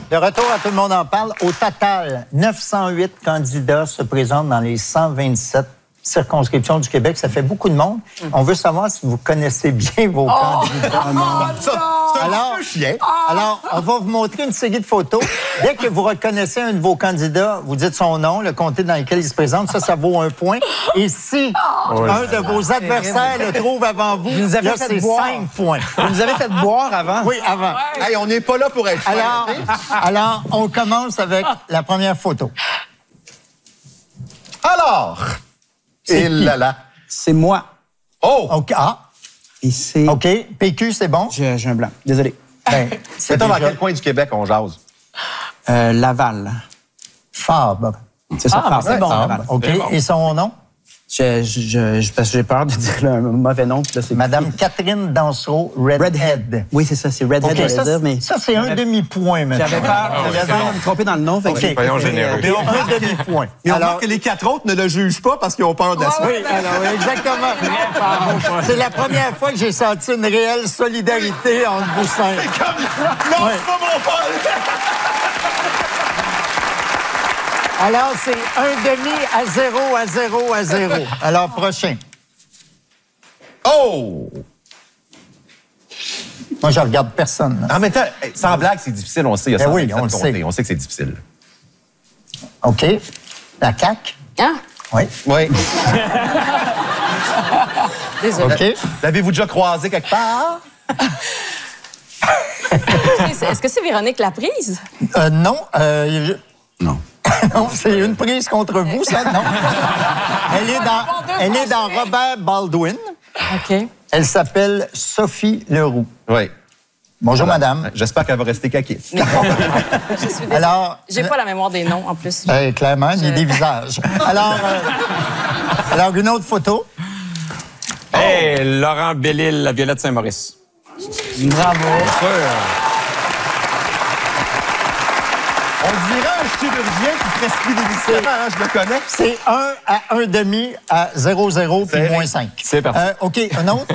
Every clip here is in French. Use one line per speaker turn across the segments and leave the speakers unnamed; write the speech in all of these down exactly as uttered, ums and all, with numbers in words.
De retour à Tout le monde en parle. Au total, neuf cent huit candidats se présentent dans les cent vingt-sept circonscriptions du Québec. Ça fait beaucoup de monde. On veut savoir si vous connaissez bien vos
oh,
candidats.
Oh, non.
Ça, c'est un
alors,
petit peu chien.
Alors, on va vous montrer une série de photos. Dès que vous reconnaissez un de vos candidats, vous dites son nom, le comté dans lequel il se présente. Ça, ça vaut un point. Et si oh, un de vos adversaires le trouve avant vous, vous nous avez là, c'est cinq points.
Vous nous avez fait boire avant?
Oui, avant.
Hey, on n'est pas là pour être
alors, alors, on commence avec la première photo.
Alors... Et là là.
C'est moi.
Oh!
OK. Ah.
Et c'est...
OK. P Q, c'est bon?
J'ai, j'ai un blanc. Désolé.
Ben,
c'est déjà... dans quel coin du Québec on jase?
Euh, Laval.
Fabre.
C'est ça,
ah,
Fabre.
C'est bon.
Laval.
OK. Bon. Et son nom?
Je, je, je, parce que j'ai peur de dire là, un mauvais nom. Là, c'est
Madame Catherine Dansereau, Redhead. Redhead.
Oui, c'est ça, c'est Redhead.
Okay, ça,
dire, mais...
ça, c'est un demi-point maintenant.
J'avais peur, oh, j'avais peur de me tromper dans le nom. Fait
okay.
que
Soyons généreux.
Et on un demi-point.
Et on voit que les quatre autres ne le jugent pas parce qu'ils ont peur de la suite.
Oui, alors, exactement. C'est la première fois que j'ai senti une réelle solidarité entre vous cinq.
C'est comme... Non, ouais. C'est pas mon Paul!
Alors, c'est un demi à zéro, à zéro, à zéro. Alors, prochain.
Oh!
Moi, je regarde personne. Là.
En même temps, sans blague, c'est difficile, on le sait. Il y a
ben oui, on le
compter.
sait.
On sait que c'est difficile.
OK. La C A Q?
Hein?
Oui.
Oui.
Désolé.
OK.
L'avez-vous déjà croisé quelque part?
Est-ce que c'est Véronique Laprise?
Euh, non. Euh,
non.
Non, c'est une prise contre vous, ça, non? Elle est dans, elle est dans Robert Baldwin.
OK.
Elle s'appelle Sophie Leroux.
Oui.
Bonjour,
Alors,
madame.
J'espère qu'elle va rester caquiste.
Je suis
alors,
j'ai pas la mémoire des noms, en plus.
Euh, clairement, il y a des visages. Alors, euh, alors, une autre photo.
Hey, oh. Laurent Bellil, la Violette Saint-Maurice.
Bravo.
On dirait un chirurgien qui prescrit des médicaments, hein, je le connais.
C'est un à un demi à zéro zéro puis moins cinq.
C'est parti.
Euh, OK, un autre?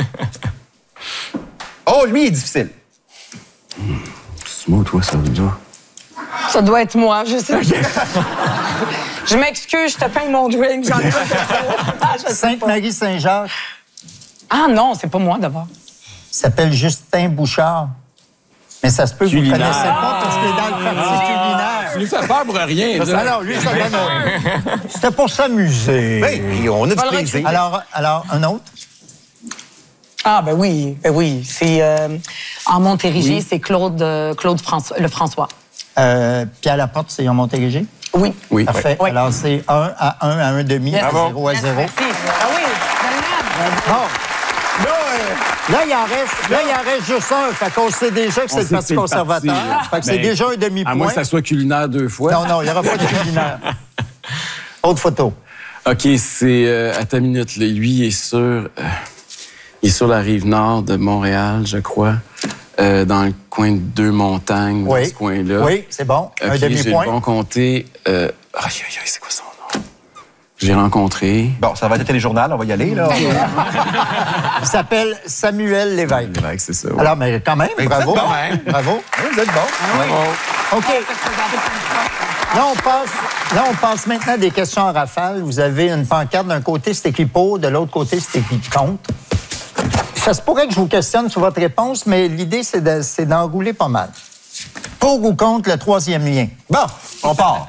Oh, lui, il est difficile.
Mmh. C'est moi ou toi, ça veut dire?
Ça doit être moi, je sais. Je m'excuse, je te peins mon drink. J'en ai pas ah,
Sainte-Marie-Saint-Jacques.
Ah non, c'est pas moi d'abord.
Il s'appelle Justin Bouchard. Mais ça se peut que vous ne connaissez pas parce qu'il est dans le parti
ah,
culinaire.
Tu lui fais peur pour rien.
Ça, alors, lui, ça donne... C'était pour s'amuser.
Ben, on a du plaisir.
Alors, alors, un autre?
Ah, ben oui, ben oui. C'est euh, en Montérégie, oui. C'est Claude, euh, Claude François, le François.
Euh, Pierre Laporte, c'est en Montérégie?
Oui.
Oui. Parfait.
Oui.
Alors, c'est un à un à un demi, yes. zéro à zéro.
Merci. Ah oui,
bon. Là, euh, là, il en reste, là, il en reste juste un. Fait qu'on sait déjà que c'est le Parti conservateur.
Parti,
fait que c'est déjà un demi-point.
À moins que ça soit culinaire deux fois.
Non, non, il n'y aura pas de culinaire. Autre photo.
OK, c'est... Euh, à ta minute, là. Lui, il est sur... Euh, il est sur la rive nord de Montréal, je crois. Euh, dans le coin de Deux-Montagnes,
oui.
dans ce coin-là.
Oui, c'est bon.
Okay,
un demi-point.
J'ai bon compté... Euh, aïe, aïe, aïe, c'est quoi son nom? J'ai rencontré...
Bon, ça va être le téléjournal, on va y aller, là.
Il s'appelle Samuel Lévesque.
Lévesque, c'est ça. Oui.
Alors, mais quand même, mais bravo.
Vous êtes bon, hein?
Bravo.
Oui, vous êtes bon.
Ah, oui. OK. Là on, passe, là, on passe maintenant à des questions en rafale. Vous avez une pancarte. D'un côté, c'est écrit pour, de l'autre côté, c'est écrit contre. Ça se pourrait que je vous questionne sur votre réponse, mais l'idée, c'est, de, c'est d'enrouler pas mal. Pour ou contre le troisième lien?
Bon, on part.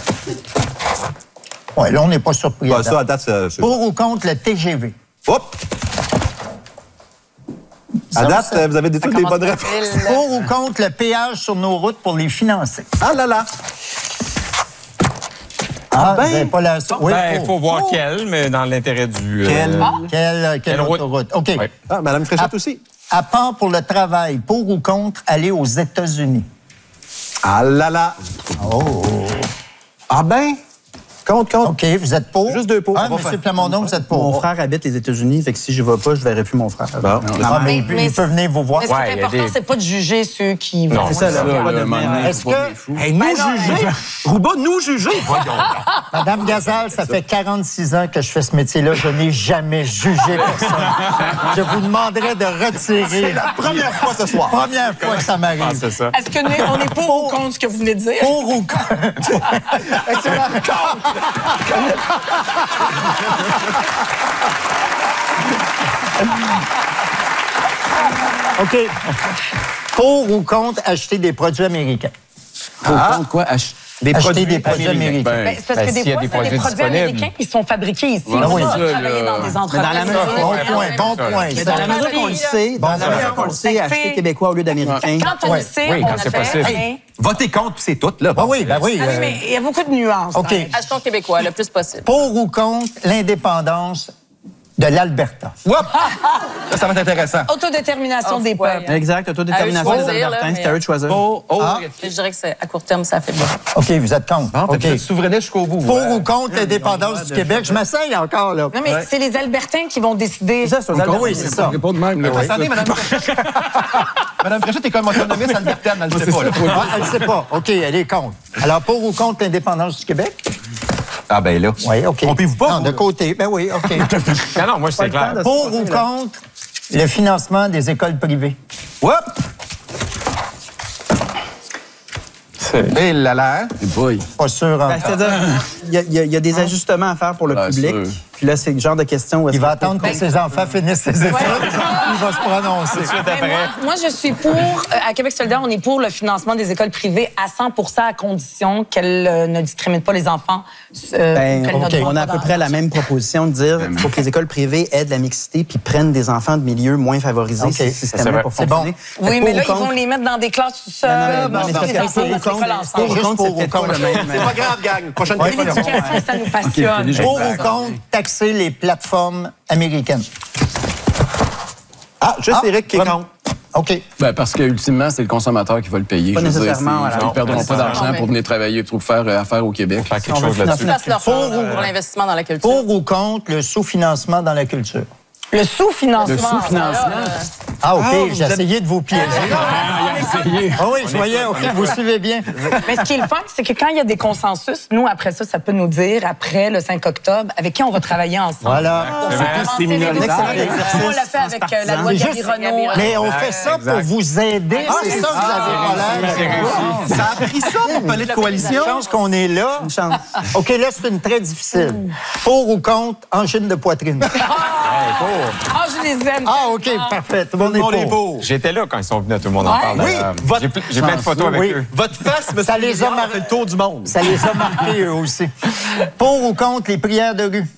Oui, là, on n'est pas surpris.
Bah, ça, à date, c'est...
Pour ou contre le T G V?
Hop! À date, ça, vous avez des, toutes des bonnes réponses.
Pour ou contre le péage sur nos routes pour les financer?
Ah là là!
Ah, ben, vous n'avez pas la...
Oui, ben, il faut voir oh. quel, mais dans l'intérêt du...
Quelle,
euh...
ah. quelle, quelle, quelle autoroute? OK.
Oui.
Ah, Mme Fréchette
à,
aussi.
À part pour le travail, pour ou contre aller aux États-Unis?
Ah là là!
Oh!
Ah ben...
Compte, compte.
OK, vous êtes pour?
Juste deux pour.
Ah,
On va
M.
faire.
Plamondon, vous êtes pour.
Mon frère habite les États-Unis, fait que si je ne vais pas, je ne verrai plus mon frère.
Ah,
Bon.
mais,
Mais-
il peut-
mais
il peut venir vous voir.
Mais ce qui
Ouais,
est
il y a
important,
des-
c'est pas de juger ceux qui vont.
C'est ça, là.
Ça,
on va
là,
pas
un moment
devenir-
donné,
Est-ce
faut pas
que-
des fous.
Hey, nous juger. Rouba, nous juger. Voyons.
Madame Gazal, ça fait quarante-six ans que je fais ce métier-là. Je n'ai jamais jugé personne. Je vous demanderais de retirer.
La première fois ce soir.
Première fois que ça
Ah,
m'arrive.
c'est ça.
Est-ce que nous, on est pour ou contre ce que vous venez de dire?
Pour ou contre? Excellent. OK. Pour ou contre acheter des produits américains?
Pour contre quoi? Ach-
Des
Acheter
produits
des produits américains.
Ben,
Ben, c'est parce
Ben,
que des
s'il y a
fois,
des
c'est des
produits
produits
disponibles.
américains qui sont fabriqués ici.
Ouais,
On
oui,
va
ça,
travailler
là.
dans des
Mais dans la
entreprises.
mesure-
Bon point, bon point.
Mais dans la mesure qu'on le sait, dans la mesure qu'on le sait, acheter québécois au lieu d'américain.
Quand on
Ouais.
le sait,
Oui,
on
quand
le
c'est
fait.
possible.
Hein?
Votez contre, puis c'est tout, là.
Ah oui, ben oui.
Ah oui,
euh,
mais il y a beaucoup de nuances.
OK.
dans la vie.
Achetons québécois le plus possible.
Pour ou contre l'indépendance de l'Alberta?
Whoop! Ça, ça va être intéressant.
Autodétermination
Oh,
des
ouais.
peuples.
Exact, autodétermination
À eux
des
de choisir,
Albertains,
là,
c'est à eux de choisir.
Oh, oh.
Ah.
Je dirais que c'est à court terme, ça fait bien.
OK, vous êtes contre.
Bon, fait que
OK.
vous êtes souverainiste jusqu'au bout.
Pour
ouais.
ou contre l'indépendance du Québec? Je m'asseye encore, là.
Non, mais c'est les Albertains qui vont décider.
C'est ça, c'est aux
Encore,
Albertains.
oui, c'est ça.
On répond de même. Là,
Attendez, Madame Fréchette. Madame Fréchette est comme autonomiste albertaine, elle ne sait pas. là.
Ah, elle ne sait pas. OK, elle est contre. Alors, pour ou contre l'indépendance du Québec?
Ah, ben là.
Oui, OK.
Trompez-vous pas,
Non,
vous,
de
là.
côté. Ben oui, OK.
Non, non, moi, c'est clair.
Pour ou contre le financement des écoles privées?
Whoop! Et là là.
Hey boy.
Pas sûr
Ben,
encore.
C'est-à-dire, il y, a- il y a- il y a des ajustements à faire pour le
Bien
public.
sûr.
Puis là, c'est le genre de question où est-ce
Il va
que-
attendre que ses enfants finissent ses études. Il va se prononcer.
Ben, moi, moi, je suis pour, euh, à Québec solidaire, on est pour le financement des écoles privées à cent pour cent à condition qu'elles euh, ne discriminent pas les enfants. euh,
Ben,
qu'elles ne
OK.
demandent
On a à
pas
peu près la même proposition de dire qu'il faut que les écoles privées aident la mixité puis prennent des enfants de milieux moins favorisés.
OK.
C'est ce
C'est
système-là
vrai.
pour
C'est bon.
fonctionner.
Oui,
Fait
mais
pour
là,
ou
ils vont
contre-
les mettre dans des classes tout seuls.
Non, non, mais-
parce
mais
que
c'est
les
parce
enfants
que
vont
pour ou
s'école
contre-
ensemble.
pour ou contre, c'est peut-être pas le même.
C'est pas grave, gang. Prochaine
Oui,
question.
L'éducation, ça nous passionne.
les gens-
Pour ou contre taxer les plateformes américaines?
Ah, juste
Ah,
Éric qui est
vraiment.
contre.
OK.
Ben, parce que ultimement, c'est le consommateur qui va le payer.
Pas
Je veux dire,
nécessairement,
c'est-
voilà.
Ils ne perdront
Non,
pas d'argent
non, mais-
pour venir travailler, pour faire euh, affaire au Québec.
Faire quelque
On veut
chose là-dessus.
financer
Fasse leur
Pour
part
ou-
pour l'investissement dans la culture.
Pour ou contre le sous-financement dans la culture?
Le sous-financement.
Le sous-financement.
Là, euh,
Ah, OK,
Ah,
j'ai
vous êtes-
essayé de vous piéger. Ah oui, je voyais, OK, vous suivez bien.
Mais ce qui est le fun, c'est que quand il y a des consensus, nous, après ça, ça peut nous dire, après le cinq octobre, avec qui on va travailler ensemble.
Voilà.
Pour
C'est
faire
vrai,
avancer
c'est
les
minoritaire.
dossiers.
Exercice
On l'a fait avec euh, la loi
C'est
Gabi
juste-
Renault.
Mais on fait ça pour
exact.
vous aider, c'est ça que vous avez pas l'air.
Ça a pris ça pour parler de coalition.
Je pense qu'on est là.
Une chance.
OK, là, c'est une très difficile. Pour ou contre angine de poitrine?
Ah, je les aime.
Ah, OK, parfait. Tout le monde est
On est
pour.
beau.
J'étais là quand ils sont venus, tout le monde en
Ouais.
parle.
Oui,
d'ailleurs.
votre-
J'ai ple- J'ai plein de photos avec
Oui.
eux.
Votre face, monsieur
Ça les a
Milliard,
mar-
fait le tour du monde.
Ça les a marqués, eux aussi. Pour ou contre les prières de rue?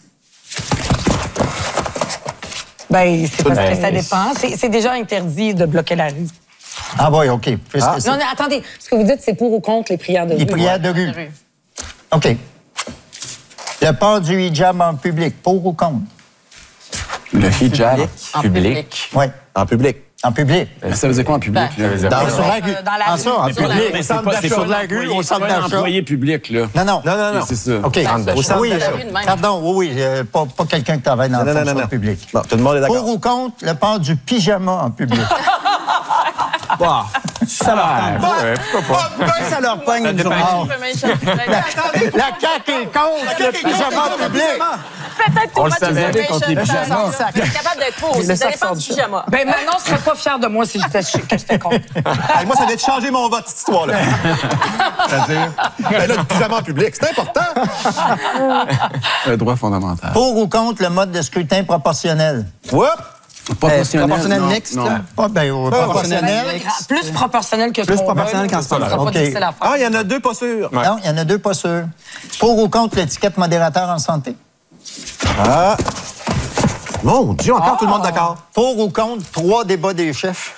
Ben, c'est parce que
Ben,
ça dépend. C'est c'est déjà interdit de bloquer la rue.
Ah oui, OK. Puisque
Ah.
c'est-
Non, non, attendez. Ce que vous dites, c'est pour ou contre les prières de rue.
Les prières de rue. OK. Le port du hijab en public, pour ou contre?
Le hijab.
en public.
Oui,
En public.
en public.
Mais ça veut dire quoi en public?
Ben,
là?
Ça veut dire
Dans,
quoi?
sur la rue.
Euh, dans la
en
rue.
ça, en
Sur la
public.
rue.
Mais c'est pas, c'est pas
sur la
l'employé,
rue, au centre
c'est pas un
d'achat.
employé public, là.
Non, non.
Non, non, non.
C'est ça.
OK.
Centre d'achat.
Au centre
Oui,
d'achat.
la rue de même.
Pardon, oui, oui. euh, pas, pas quelqu'un qui travaille dans
Non,
la
non, non,
fonction
non.
publique.
Bon, tout le monde est
Pour
d'accord.
ou contre le port du pyjama en public?
Bah, ça leur tente.
Ouais, pourquoi pas?
Ça leur pogne une journée.
Ah.
Je peux m'échapper.
La C A Q est contre le pyjama en public.
Peut-être
On
pour
le savait contre les pyjamas.
Vous êtes capable d'être pour aussi.
Le
Ça
sac
dépend
sort
du
du
pyjama.
Ben, maintenant, je serais pas fière de moi si j'étais que j'étais contre.
Hey, moi, ça vient de changer mon vote, cette histoire-là. C'est-à-dire, ben là, le pyjama en public, c'est important.
Un droit fondamental.
Pour ou contre le mode de scrutin proportionnel?
Whoop!
Proportionnel,
proportionnel
non,
mixte,
non.
là?
Pas ben, au proportionnel.
Plus proportionnel que ce
Plus
qu'on
proportionnel
veut.
qu'en ce
Ça
moment.
sera pas
OK.
difficile à faire.
Ah, il y en a deux pas sûrs.
Non, il y en a deux pas sûrs. Pour ou contre l'étiquette modérateur en santé?
Ah! Mon Dieu, encore tout le monde d'accord.
Pour ou contre trois débats des chefs?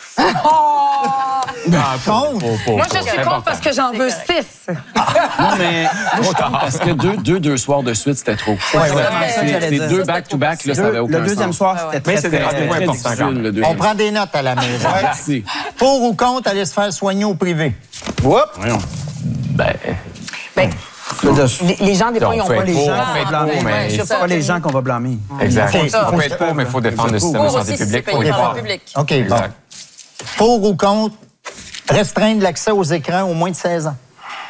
Contre?
Moi, je suis contre parce que j'en veux six.
Non, mais moi, je pense parce que deux, deux, deux soirs de suite, c'était trop.
Ouais, ouais.
ça que
C'est
j'allais
c'est
dire.
deux back-to-back, là, ça avait
Le
aucun
deuxième
sens.
soir, c'était
Mais
très,
c'est des
très...
rendez-vous
Très
importants
difficile,
quand même.
le
On
deuxième.
prend des notes à la maison.
Merci.
Pour ou contre aller se faire soigner au privé?
Whoop!
Voyons.
Ben,
Je veux dire,
Les, les gens, des fois, ils n'ont
faut
pas
être
les
pour,
gens.
faut être
blâmer,
pour, mais
c'est pas les gens qu'on va blâmer.
Exact.
Ok.
Il faut être pour, mais il faut défendre le système de
Pour
santé
aussi, c'est
publique.
payé
Faut y
par
croire.
le public.
OK, bon.
Exact.
Pour ou contre restreindre l'accès aux écrans aux moins de seize ans?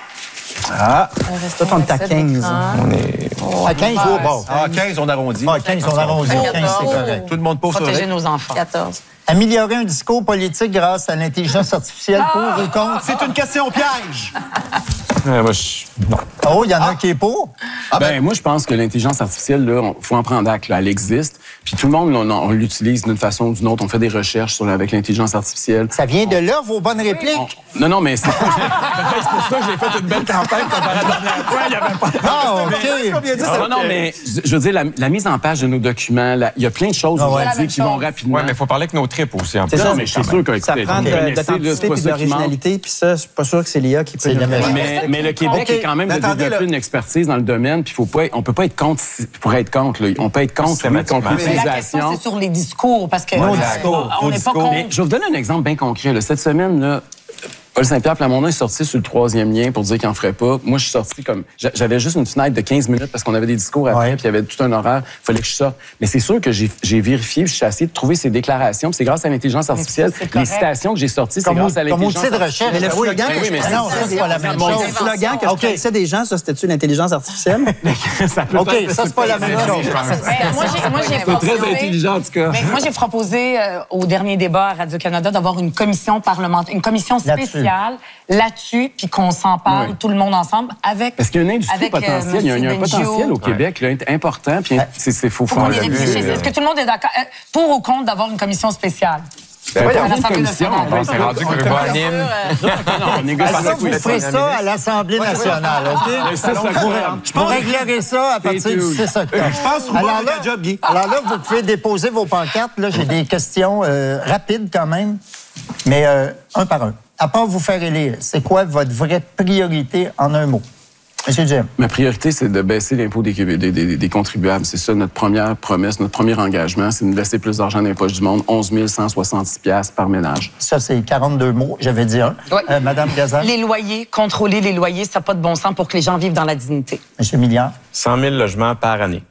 Ah, toi, on est à quinze.
On est...
À quinze, oh, bon.
Ah, quinze, on arrondit.
Ah, quinze, on arrondit. quinze, c'est correct.
Tout le monde pose sur
Protéger
le
nos enfants.
quatorze.
Améliorer un discours politique grâce à l'intelligence artificielle, pour ou contre?
C'est une question piège.
Euh, moi, je... Non.
Oh, il y en a un qui est pour.
ben, moi, je pense que l'intelligence artificielle, il faut en prendre acte. Là, elle existe. Puis tout le monde, on, on l'utilise d'une façon ou d'une autre. On fait des recherches sur, avec l'intelligence artificielle.
Ça vient de là, vos bonnes répliques.
On- Non, non, mais c'est peut-être c'est pour ça que j'ai fait une belle campagne comparé à la dernière fois. Il y avait pas...
Ah, OK.
Non, non, mais je je veux dire, la, la mise en page de nos documents, la- il y a plein de choses
Ah ouais.
aujourd'hui qui vont rapidement.
Ouais, mais il faut parler avec nos tripes aussi. En
C'est
plus.
ça,
Non, mais je suis sûr que
Ça
écoutez,
prend de,
vous connaissez, là,
d'authenticité
c'est pas
et
ça qui manque.
d'originalité, puis ça, je suis pas sûr que c'est l'I A qui peut
C'est
nous
la
le
même
faire.
Mais, mais le Québec
OK.
est quand même de
Attendez,
développer
là.
une expertise dans le domaine, puis faut pas, être- on peut pas être contre pour être contre. Là. On peut être contre, oui,
Systématiquement.
contre
Mais la question,
l'utilisation.
c'est sur les discours, parce que
Nos
euh,
discours,
on
vos
n'est pas
discours.
Mais
contre.
je vais vous donner un exemple bien concret. Là. Cette semaine, là, Paul Saint-Pierre Plamondon est sorti sur le troisième lien pour dire qu'il n'en ferait pas. Moi, je suis sorti comme... j'a- J'avais juste une fenêtre de quinze minutes parce qu'on avait des discours après,
Ouais.
puis il y avait tout un horaire. Il fallait que je sorte. Mais c'est sûr que j'ai j'ai vérifié, puis j'ai essayé de trouver ces déclarations. Puis c'est grâce à l'intelligence artificielle.
c'est
Les
correct.
citations que j'ai sorties, c'est
Comme,
grâce à
comme
l'intelligence
outil de recherche.
Mais le
Oui,
slogan
ben
que
oui,
je
mais
connaissais,
non, ça, c'est pas la même
Mon
chose.
slogan que je
OK.
connaissais des gens, ça, c'était-tu l'intelligence artificielle?
ça peut
OK,
être-
ça, c'est pas la même chose.
Mais moi, j'ai- moi, j'ai
C'est très
proposé-
intelligent, en tout cas.
Mais moi, j'ai proposé euh, au dernier débat à Radio-Canada d'avoir une commission parlementaire, une commission
Là-dessus.
spéciale là-dessus, puis qu'on s'en parle
Oui.
tout le monde ensemble avec.
Parce qu'il y a une industrie
avec, euh,
potentielle, il y a, il y a un
Monsieur
potentiel
Bengio.
au Québec là, important, puis c'est c'est faut
Faut
faire
qu'on y
le
réfléchisse. Est-ce que tout le monde est d'accord? Euh, Pour ou contre d'avoir une commission spéciale?
Ben,
À
pas une
l'Assemblée
commission,
nationale.
on va-
C'est rendu que le gars anime.
Non, on négocie
Ah, ça,
avec
vous
les
ferez ça à l'Assemblée nationale, OK?
Le six octobre.
Vous réglerez ça à partir du
tuned.
six octobre.
Je pense que
alors
vous
là,
un job, Guy.
alors là, vous pouvez déposer vos pancartes. Là, j'ai des questions euh, rapides quand même, mais euh, un par un. À part vous faire élire, c'est quoi votre vraie priorité en un mot? Monsieur Jim.
Ma priorité, c'est de baisser l'impôt des, Québé- des, des- des contribuables. C'est ça notre première promesse, notre premier engagement, c'est de laisser plus d'argent dans les poches du monde, onze mille cent soixante-six piastres par ménage.
Ça, c'est quarante-deux mots. J'avais dit un.
Oui.
Euh, Madame Gazal.
Les loyers, contrôler les loyers, ça n'a pas de bon sens pour que les gens vivent dans la dignité.
Monsieur Milliard.
cent mille logements par année.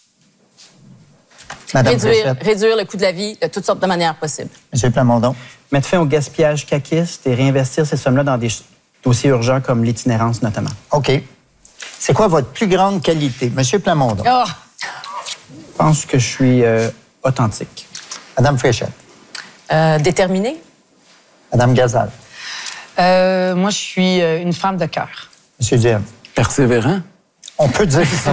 Madame
Réduire,
Fréchette.
réduire le coût de la vie de toutes sortes de manières possibles.
Monsieur Plamondon.
Mettre fin au gaspillage caquiste et réinvestir ces sommes-là dans des ch- dossiers urgents comme l'itinérance, notamment.
OK. C'est quoi votre plus grande qualité? Monsieur Plamondon.
Oh,
Je pense que je suis euh, authentique.
Madame Fréchette.
Euh, déterminé.
Madame Gazal.
euh, moi, je suis euh, une femme de cœur.
Monsieur Jim.
Persévérant?
On peut dire ça.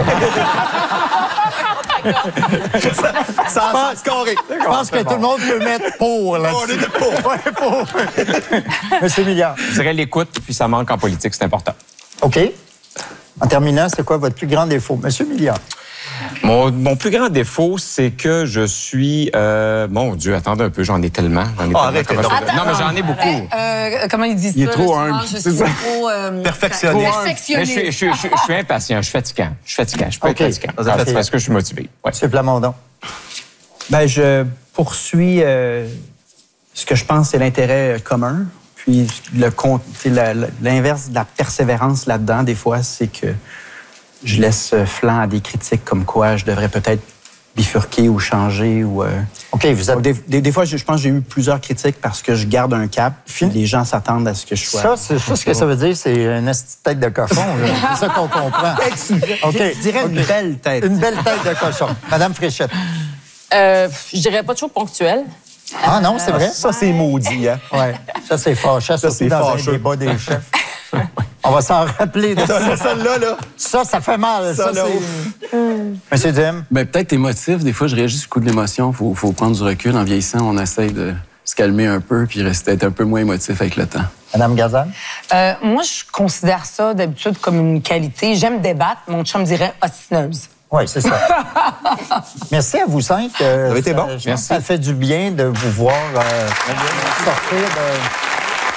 Ça a scoré.
Je pense que tout le monde peut mettre pour là-dessus.
On était pour.
Ouais, pour. Monsieur Milliard.
Je dirais l'écoute, puis ça manque en politique, c'est important.
OK. En terminant, c'est quoi votre plus grand défaut? Monsieur Milliard.
Mon, mon plus grand défaut, c'est que je suis... Euh, mon Dieu, attendez un peu, j'en ai tellement. J'en ai tellement.
arrêtez
Comment
donc.
je fais? Non, mais j'en ai beaucoup.
Euh, comment il dit ça?
Il est trop
là, souvent,
humble,
Je
c'est
suis
ça.
trop... euh,
Perfectionniste.
Mais je, suis-
Perfectionniste.
je, suis- je suis- je suis impatient, je suis fatigant. Je suis fatigant, je peux
OK.
être fatigant.
Vous êtes
Ah,
fatigant.
parce que je suis motivé. Ouais.
Monsieur Plamondon.
Ben, je poursuis euh, ce que je pense c'est l'intérêt euh, commun. Puis le con- tu sais, la- la- l'inverse de la persévérance là-dedans, des fois, c'est que je laisse euh, flanc à des critiques comme quoi je devrais peut-être bifurquer ou changer. Ou, euh,
OK, vous êtes...
des, des- des fois, je, je pense que j'ai eu plusieurs critiques parce que je garde un cap. Puis les gens s'attendent à ce que je sois.
Ça, c'est ça, ce que ça veut dire, c'est une esti de tête de cochon. là. C'est ça qu'on comprend. OK.
Je dirais une belle tête.
Une belle tête de cochon. Madame Fréchette.
Euh, je dirais pas toujours ponctuel.
Ah non, c'est vrai?
Ça, c'est maudit, hein?
Oui. Ça, c'est fâcheux, surtout
c'est
dans
fâcheux.
un débat des chefs. On va s'en rappeler de ça.
Ça, Celle-là, là.
Ça, ça fait mal. Ça,
Ça, là.
c'est... Monsieur Dim.
Ben, peut-être émotif. Des fois, je réagis au coup de l'émotion. Il faut, faut prendre du recul. En vieillissant, on essaye de se calmer un peu puis rester être un peu moins émotif avec le temps.
Madame Gazal.
Euh, moi, je considère ça d'habitude comme une qualité. J'aime débattre. Mon chum dirait ostineuse.
Oui, c'est ça. Merci à vous cinq. Euh,
Vous avez été
ça-
bon.
Je pense
Merci.
que ça fait du bien de vous voir euh, sortir de...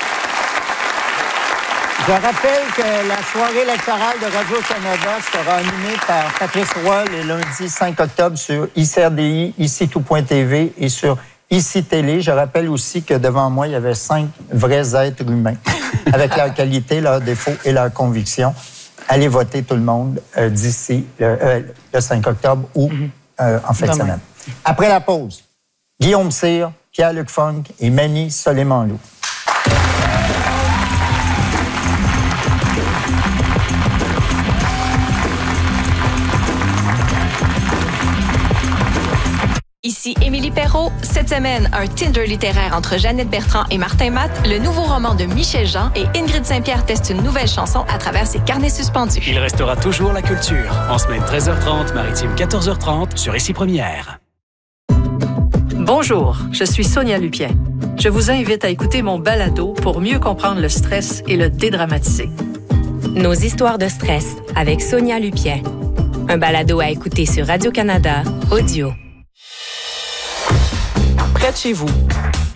Je rappelle que la soirée électorale de Radio-Canada sera animée par Patrice Roy le lundi cinq octobre sur I C R D I, ici tout point T V et sur Ici Télé. Je rappelle aussi que devant moi, il y avait cinq vrais êtres humains avec leur qualité, leurs défauts et leurs convictions. allez voter tout le monde euh, d'ici le, euh, le cinq octobre ou euh, en fin de
Demain.
semaine. Après la pause, Guillaume Cyr, Pierre-Luc Funk et Mani Soleimanlou.
Ici Émilie Perrault. Cette semaine, un Tinder littéraire entre Jeannette Bertrand et Martin Matt, le nouveau roman de Michel Jean et Ingrid Saint-Pierre teste une nouvelle chanson à travers ses carnets suspendus.
Il restera toujours la culture. En semaine treize heures trente, maritime quatorze heures trente sur Ici Première.
Bonjour, je suis Sonia Lupien. Je vous invite à écouter mon balado pour mieux comprendre le stress et le dédramatiser.
Nos histoires de stress avec Sonia Lupien. Un balado à écouter sur Radio-Canada, audio.
Près de chez vous,